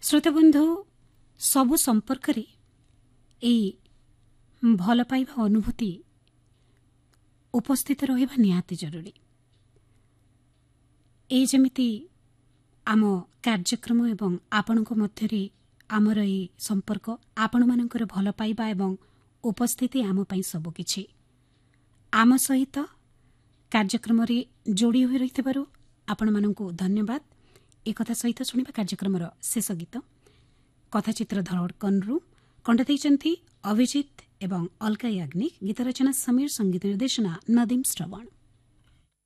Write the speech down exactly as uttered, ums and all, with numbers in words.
श्रोताबंधु सबु संपर्क रे ए भल पाइबा अनुभूति उपस्थित रहिबा निहाती जरूरी। ए जेमिति आम कार्यक्रम एवं आपणक मध्यरे आमर ए संपर्क आपण मानकर भल पाइबा एवं उपस्थिति आम पई सब किछि आम सहित कार्यक्रम रे जोड़ी होई रहितबारु आपण मानकु धन्यवाद। एक कथा सहित सुनिबा कार्यक्रम रो शेष गीत कथाचित्र धड़कनरु कंठ दैचंती अभिजित एवं अलका याग्निक, गीत रचना समीर, संगीत निर्देशना नदीम श्रवण।